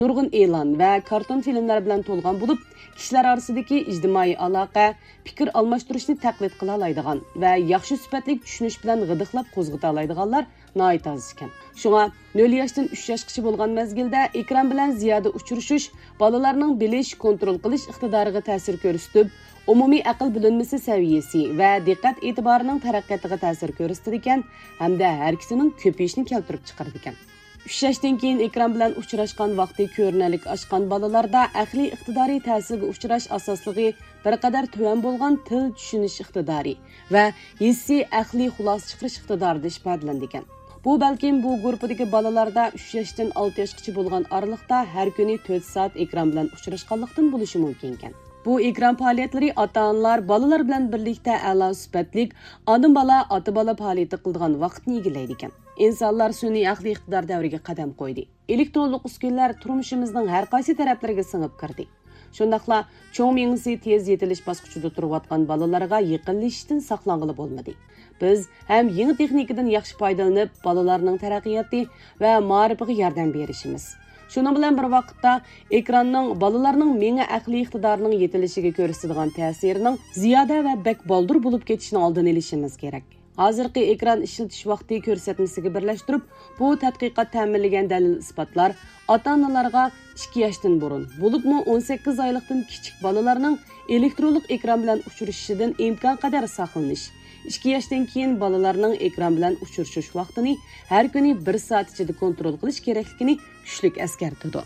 nurg'un e'lon va karton filmlar bilan to'lgan bo'lib, kishilar orasidagi ijtimoiy aloqa, fikr almashtirishni taqlid qila oladigan va yaxshi sifatli tushunish bilan g'idiqlab qo'zg'ata oladiganlar nihoyat oz ekan. Shunga 0 yoshdan 3 yoshgacha bo'lgan mezgilda ekran bilan ziyoda uchrashish bolalarning bilish, kontrol qilish iqtidoriga ta'sir ko'rsatib, umumiy aql bilinmasi saviyasi va diqqat e'tiborining taraqqiyotiga ta'sir ko'rsatadi ekan, hamda har ikkisining ko'payishini keltirib chiqaradi ekan. 3 yoshdan keyin ekran bilan uchrashgan vaqti ko'rinalik oshgan bolalarda aqliy iqtidoriy ta'sirga uchrash asosligi bir qadar tuvan bo'lgan til tushunish iqtidori va hissiy aqliy xulosa chiqarish iqtidorida ifodalandi ekan. Bu balkim bu guruhdagi bolalarda 3 yoshdan 6 yoshgacha bo'lgan oralikda har kuni 4 soat ekran bilan uchrashganlikdan bo'lishi mumkin ekan. Bu ekran faoliyatlari ota-onalar bolalar bilan birlikda a'lo sifatlik ona-bola, ota-bola faoliyati qiladigan vaqtni egallaydi ekan. İnsanlar sun'iy aqliy iqtidor davriga qadam qo'ydi. Elektronlik uskunlar turmushimizning har qaysi taraflariga singib kirdi. Shundaqla cho'ng miyasi tez yetilish bosqichida turayotgan bolalarga yaqinlashishdan saqlanqili bo'lmadi. Biz ham yangi texnikadan yaxshi foydalanib, bolalarning taraqqiyoti va ma'rifiga yordam berishimiz. Şunun bilan bir vaqtda ekranning bolalarning menga aqliy iqtidorining yetilishiga ko'rsatadigan ta'sirining ziyoda va bak boldir bo'lib ketishini oldini olishimiz kerak. Hozirgi ekran ishlatish vaqti ko'rsatmasiga birlashtirib, bu tadqiqot ta'minlagan dalil isbotlar ota-onalarga 2 yoshdan burun, bo'libmi 18 oylikdan kichik bolalarning elektronlik ekran bilan uchrashishidan imkon qadar saqlanish, 2 yoshdan keyin bolalarning ekran bilan uchrashish vaqtini har kuni 1 soat ichida kontrol qilish kerakligini kuchlik eskartadi.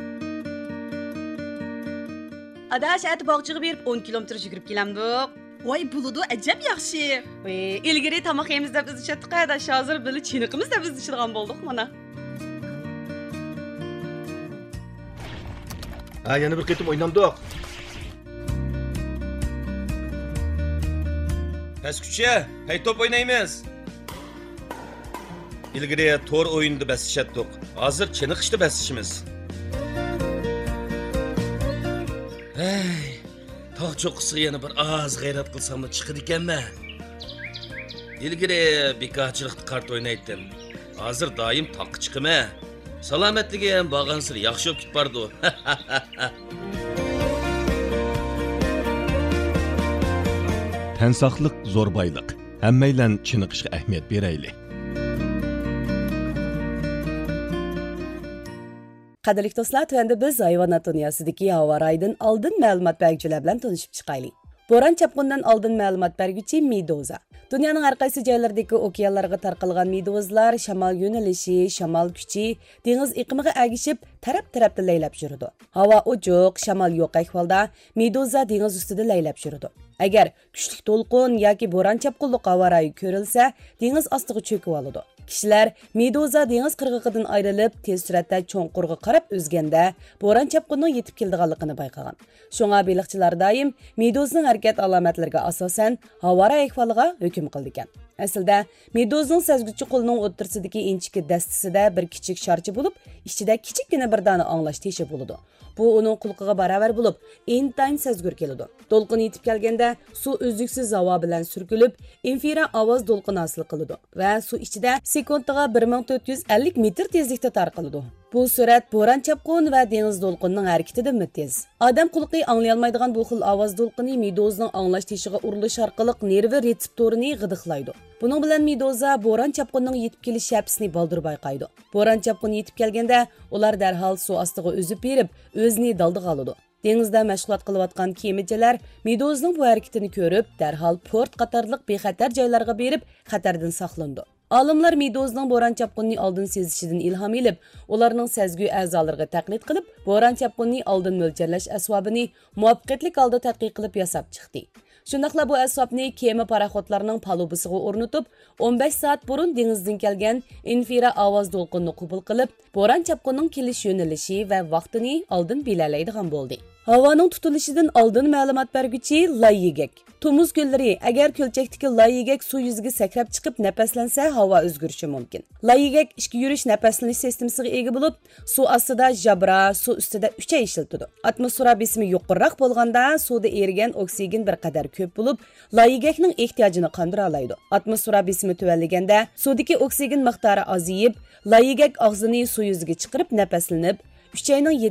Adash at bog'chiga berib 10 kilometr yugurib kelamdik. Voy buludu ajab yaxshi. Ilgari tomoq yemiz deb biz chatdik adash, hozir bili chiniqimiz deb biz ichadigan bo'ldik mana. Ha, yana bir qitim o'ynamdik. Pesküçe, hey top oynaymiz. İlgari tor o'yinda basishatdik. Hozir chiniqishda basishimiz. Hey, tog' cho'qqisiga yana bir oz g'ayrat qilsam chiqadi ekanmi? İlgari bekorchilikda kart o'ynaydim. Hozir doim toqqa chiqaman. Salomatligi ham borgansir yaxshi bo'lib ketbardi. Tən saqlıq zor baylıq. Həmməylə çiniqishga ahamiyat berayli. Qadrli do'stlar, tövəndə biz hayvanat dunyosidagi havo raydan oldin ma'lumot berguvchilar bilan tanishib chiqaylik. Bo'ron chapqundan oldin ma'lumot berguvchi meduza. Dunyoning har qaysi joylaridagi okeanlarga tarqalgan meduzlar shamol yo'nalishi, shamol kuchi, dengiz iqimiga agishib, taraf-tarafda laylab yuradi. Havo ochiq, shamol yo'q ahvolda meduza dengiz ustida laylab yuradi. Agar kuchli to'lqin yoki bo'ron chapqunlik havo rayi ko'rilsa, dengiz ostiga cho'kib oladi. Kishilar meduza dengiz qirg'og'idan ayrilib, tez suratda cho'nqurga qarab o'zganda bo'ron chapqunning yetib kelganligini bayqagan. Shunga baliqchilar doim meduzaning harakat alomatlariga asosan havo rayi ahvoliga hukm qildi ekan. Aslida meduzaning sezguchi qo'lining o'ttirsidagi inchikka dastisida bir kichik sharcha bo'lib, ichida kichikkina bir dona anglash teshi bo'ladi. Bu uning qulqiga baravar bo'lib, intayin sezgur keladi. To'lqin yetib kelganda suv uzluksiz havo bilan surkilib, infira ovoz to'lqini hosil qiladi va suv ichida sekundiga 1450 metr tezlikda tarqaladi. Bu surat bo'ron chapqun va dengiz to'lqinining harakatidan tez. Odam qulqi anglay olmaydigan bu xil ovoz to'lqini meduzaning anglash teshiga urilish orqali nervi retseptorini g'idiqlaydi. Buning bilan meduza bo'ron chapqunining yetib kelish shapisini baldir bayqaydi. Bo'ron chapquni yetib kelganda ular darhol suv ostiga o'zib berib, o'zini daldiga oladi. Dengizda mashg'ulot qilayotgan kemachilar meduzaning bu harakatini ko'rib, darhol port qatorliq bexatar joylarga berib, xatardan saqlandi. Olimlar meduzaning bo'ron chapqunini oldin sezishidan ilhom olib, ularning sezgu a'zolariga taqlid qilib, bo'ron chapqunini oldin mo'ljallash asbobini muvaffaqiyatli holda tadqiq qilib yasab chiqdi. Shundaqla bu asbobni kema paraxodlarining palubasiga o'rnatib, 15 soat burun dengizdan kelgan infira ovoz to'lqinini qabul qilib, bo'ron chapqunining kelish yo'nalishi va vaqtini oldin bilalaydigan bo'ldi. Havoning tutilishidan oldin ma'lumot berguvchi layyigak. Tumuz ko'llari agar ko'lchakdagi layyigak suv yuziga sakrab chiqib nafaslansa, havo o'zgarishi mumkin. Layyigak ichki yurish nafaslanish sistemasiga ega bo'lib, suv ostida jabra, suv ustida 3 ay ishlatadi. Atmosfera besimi yuqoriroq bo'lganda suvda erigan oksigen bir qadar ko'p bo'lib, layyigakning ehtiyojini qondira oladi. Atmosfera besimi tuvanlaganda suvdagi oksigen miqdori ozayib, layyigak og'zini suv yuziga chiqarib nafaslanib, 3 ayning